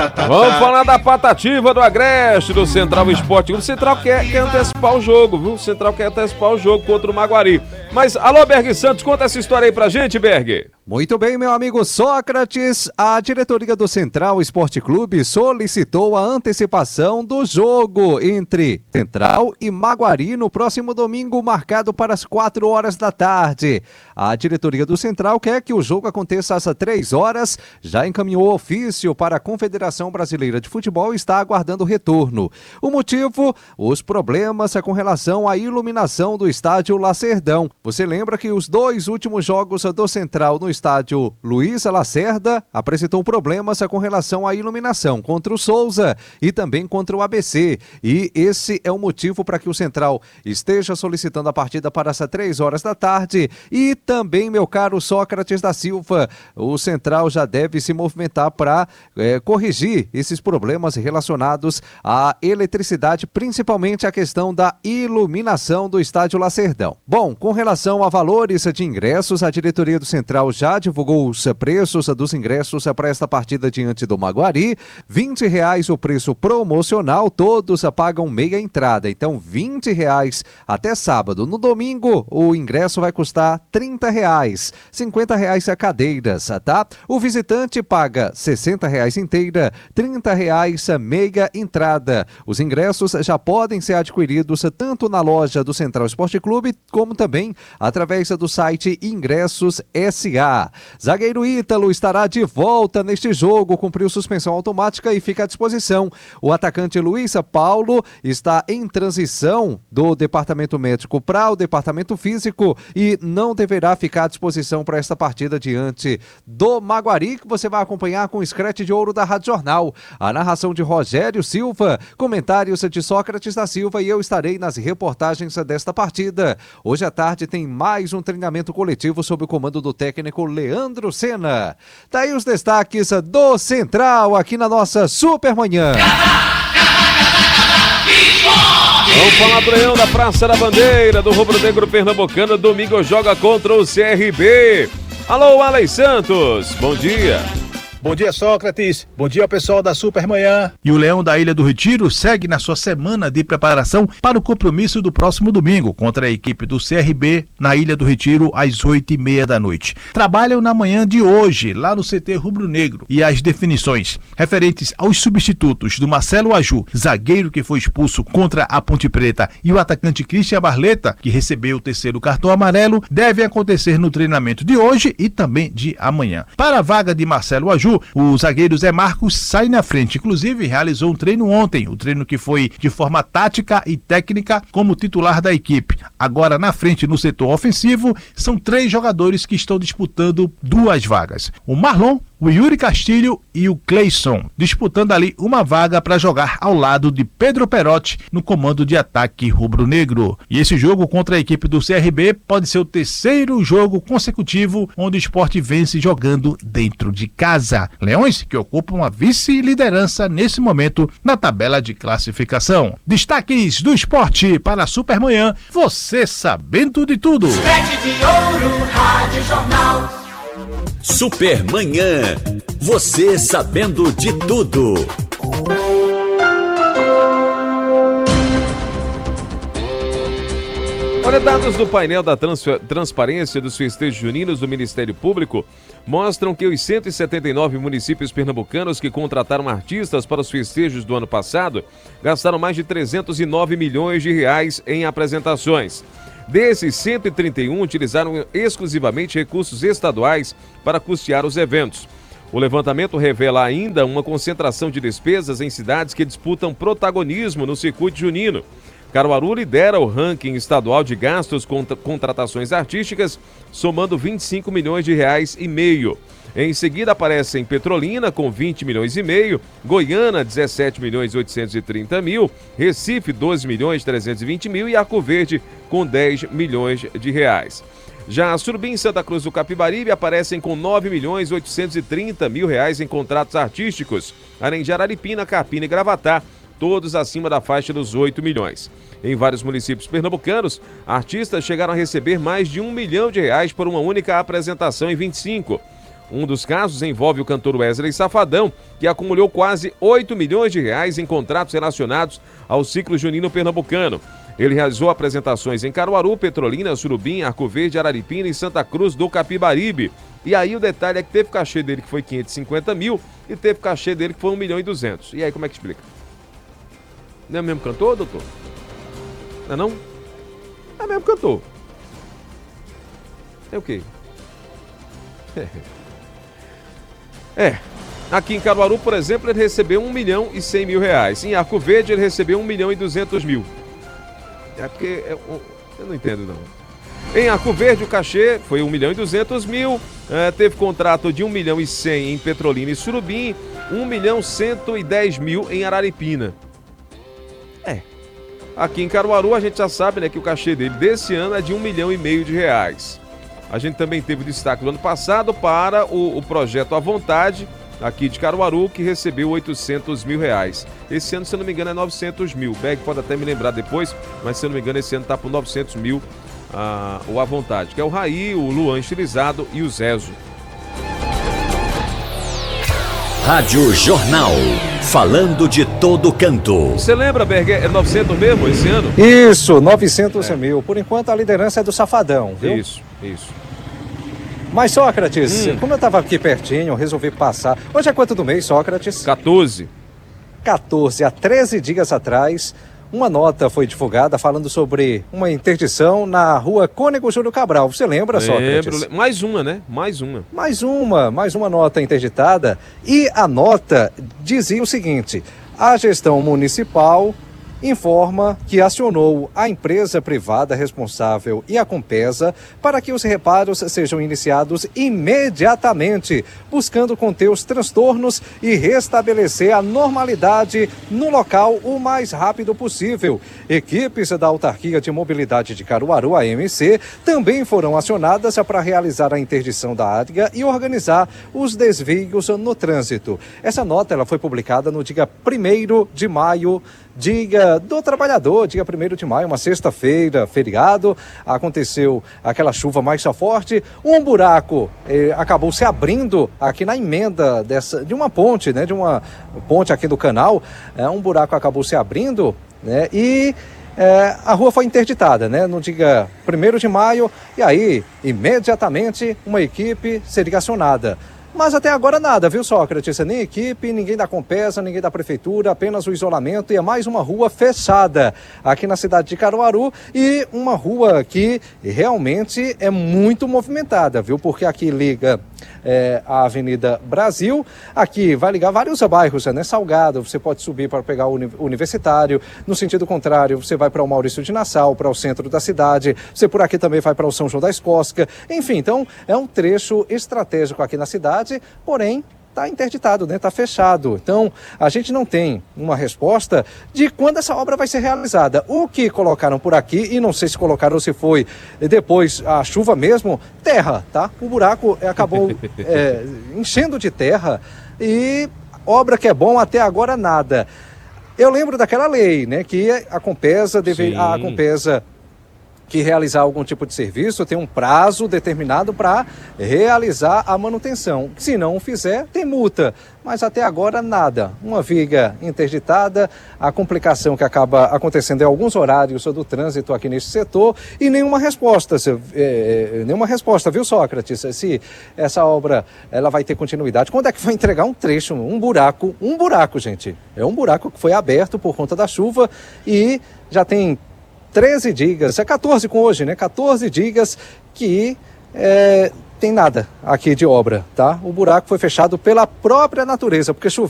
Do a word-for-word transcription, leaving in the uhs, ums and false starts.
Vamos falar da patativa do Agreste, do Central Esporte Clube. O Central quer, quer antecipar o jogo, viu? O Central quer antecipar o jogo contra o Maguari. Mas, alô, Berg Santos, conta essa história aí pra gente, Berg. Muito bem, meu amigo Sócrates. A diretoria do Central Esporte Clube solicitou a antecipação do jogo entre Central e Maguari no próximo domingo, marcado para as quatro horas da tarde. A diretoria do Central quer que o jogo aconteça às três horas, já encaminhou ofício para a Confederação Brasileira de Futebol e está aguardando retorno. O motivo? Os problemas com relação à iluminação do estádio Lacerdão. Você lembra que os dois últimos jogos do Central no estádio Luiz Lacerda apresentou problemas com relação à iluminação contra o Souza e também contra o A B C. E esse é o motivo para que o Central esteja solicitando a partida para as três horas da tarde. E também, meu caro Sócrates da Silva, o Central já deve se movimentar para é, corrigir esses problemas relacionados à eletricidade, principalmente a questão da iluminação do estádio Lacerdão. Bom, com relação a valores de ingressos, a diretoria do Central já divulgou os preços dos ingressos para esta partida diante do Maguari. vinte reais o preço promocional, todos pagam meia entrada, então vinte reais até sábado. No domingo, o ingresso vai custar trinta reais, cinquenta reais a cadeiras, tá? O visitante paga sessenta reais inteira, trinta reais meia entrada. Os ingressos já podem ser adquiridos tanto na loja do Central Esporte Clube, como também através do site Ingressos S A. Zagueiro Ítalo estará de volta neste jogo, cumpriu suspensão automática e fica à disposição. O atacante Luiz Paulo está em transição do departamento médico para o departamento físico e não deverá ficar à disposição para esta partida diante do Maguari, que você vai acompanhar com o Scratch de Ouro da Rádio Jornal. A narração de Rogério Silva, comentários de Sócrates da Silva e eu estarei nas reportagens desta partida. Hoje à tarde tem mais um treinamento coletivo sob o comando do técnico Leandro Senna. Tá aí os destaques do Central aqui na nossa Supermanhã. Vamos falar do Leão da Praça da Bandeira, do Rubro Negro Pernambucano. Domingo joga contra o C R B. Alô, Alex Santos, bom dia. Bom dia, Sócrates. Bom dia ao pessoal da Supermanhã. E o Leão da Ilha do Retiro segue na sua semana de preparação para o compromisso do próximo domingo contra a equipe do C R B na Ilha do Retiro às oito e meia da noite. Trabalham na manhã de hoje lá no C T Rubro Negro e as definições referentes aos substitutos do Marcelo Aju, zagueiro que foi expulso contra a Ponte Preta, e o atacante Christian Barleta, que recebeu o terceiro cartão amarelo, devem acontecer no treinamento de hoje e também de amanhã. Para a vaga de Marcelo Aju, o zagueiro Zé Marcos sai na frente, inclusive realizou um treino ontem, o treino que foi de forma tática e técnica como titular da equipe. Agora na frente no setor ofensivo, são três jogadores que estão disputando duas vagas. O Marlon, o Yuri Castilho e o Cleison, disputando ali uma vaga para jogar ao lado de Pedro Perotti no comando de ataque rubro-negro. E esse jogo contra a equipe do C R B pode ser o terceiro jogo consecutivo onde o Sport vence jogando dentro de casa. Leões que ocupam a vice-liderança nesse momento na tabela de classificação. Destaques do esporte para a Supermanhã, você sabendo de tudo. Scratch de Ouro, Rádio Jornal. Supermanhã, você sabendo de tudo. Olha, dados do painel da trans- transparência dos festejos juninos do Ministério Público mostram que os cento e setenta e nove municípios pernambucanos que contrataram artistas para os festejos do ano passado gastaram mais de trezentos e nove milhões de reais em apresentações. Desses, cento e trinta e um utilizaram exclusivamente recursos estaduais para custear os eventos. O levantamento revela ainda uma concentração de despesas em cidades que disputam protagonismo no circuito junino. Caruaru lidera o ranking estadual de gastos com contratações artísticas, somando vinte e cinco milhões de reais e meio. Em seguida aparecem Petrolina com vinte milhões e meio, Goiânia dezessete milhões e oitocentos e trinta mil, Recife doze milhões e trezentos e vinte mil e Arco Verde com dez milhões de reais. Já Surubim e Santa Cruz do Capibaribe aparecem com nove milhões e oitocentos e trinta mil reais em contratos artísticos, além de Araripina, Carpina e Gravatá, todos acima da faixa dos oito milhões. Em vários municípios pernambucanos, artistas chegaram a receber mais de um milhão de reais por uma única apresentação em vinte e cinco. Um dos casos envolve o cantor Wesley Safadão, que acumulou quase oito milhões de reais em contratos relacionados ao ciclo junino pernambucano. Ele realizou apresentações em Caruaru, Petrolina, Surubim, Arco Verde, Araripina e Santa Cruz do Capibaribe. E aí o detalhe é que teve cachê dele que foi quinhentos e cinquenta mil e teve cachê dele que foi um milhão e duzentos. E aí como é que explica? Não é o mesmo cantor, doutor? Não é não? É o mesmo cantor. É o quê? É. É. Aqui em Caruaru, por exemplo, ele recebeu um milhão e cem mil reais. Em Arco Verde, ele recebeu um milhão e duzentos mil. É porque... É, eu não entendo, não. Em Arco Verde, o cachê foi um milhão e duzentos mil. É, teve contrato de um milhão e cem em Petrolina e Surubim. um milhão cento e dez mil em Araripina. É. Aqui em Caruaru, a gente já sabe, né, que o cachê dele desse ano é de um milhão e meio de reais. A gente também teve destaque do ano passado para o, o projeto À Vontade, aqui de Caruaru, que recebeu oitocentos mil reais. Esse ano, se eu não me engano, é novecentos mil. O Beg pode até me lembrar depois, mas se eu não me engano, esse ano está por novecentos mil ah, o À Vontade, que é o Raí, o Luan Estilizado e o Zezo. Rádio Jornal, falando de todo canto. Você lembra, Berg, é novecentos mesmo esse ano? Isso, novecentos mil. Por enquanto a liderança é do Safadão, viu? Isso, isso. Mas Sócrates, Hum. como eu estava aqui pertinho, resolvi passar. Hoje é quanto do mês, Sócrates? quatorze. quatorze, há treze dias atrás, uma nota foi divulgada falando sobre uma interdição na rua Cônego Júlio Cabral. Você lembra, Sócrates? Lembro, mais uma, né? Mais uma. Mais uma, mais uma nota interditada. E a nota dizia o seguinte: a gestão municipal informa que acionou a empresa privada responsável e a Compesa para que os reparos sejam iniciados imediatamente, buscando conter os transtornos e restabelecer a normalidade no local o mais rápido possível. Equipes da Autarquia de Mobilidade de Caruaru, a M C, também foram acionadas para realizar a interdição da área e organizar os desvios no trânsito. Essa nota ela foi publicada no dia primeiro de maio, Dia do Trabalhador, dia primeiro de maio, uma sexta-feira, feriado. Aconteceu aquela chuva mais forte, um buraco eh, acabou se abrindo aqui na emenda dessa, de uma ponte, né, de uma ponte aqui do canal, é, um buraco acabou se abrindo, né, e é, a rua foi interditada, né, no dia primeiro de maio, e aí, imediatamente, uma equipe seria acionada. Mas até agora nada, viu, Sócrates? Nem equipe, ninguém da Compesa, ninguém da Prefeitura, apenas o isolamento, e é mais uma rua fechada aqui na cidade de Caruaru, e uma rua que realmente é muito movimentada, viu? Porque aqui liga é, a Avenida Brasil, aqui vai ligar vários bairros, né? Salgado, você pode subir para pegar o Universitário, no sentido contrário, você vai para o Maurício de Nassau, para o centro da cidade, você por aqui também vai para o São João da Escócia, enfim, então é um trecho estratégico aqui na cidade, porém está interditado, né? Está fechado. Então, a gente não tem uma resposta de quando essa obra vai ser realizada. O que colocaram por aqui, e não sei se colocaram ou se foi depois a chuva mesmo, terra, tá? O buraco acabou é, enchendo de terra e obra que é bom até agora nada. Eu lembro daquela lei, né? Que a Compesa deve, a Compesa que realizar algum tipo de serviço tem um prazo determinado para realizar a manutenção. Se não fizer, tem multa. Mas até agora nada. Uma viga interditada, a complicação que acaba acontecendo em alguns horários do trânsito aqui nesse setor e nenhuma resposta. Se, é, nenhuma resposta, viu, Sócrates? Se essa obra ela vai ter continuidade. Quando é que vai entregar um trecho, um buraco? Um buraco, gente. É um buraco que foi aberto por conta da chuva e já tem treze dias, é quatorze com hoje, né? quatorze dias que é, tem nada aqui de obra, tá? O buraco foi fechado pela própria natureza, porque choveu.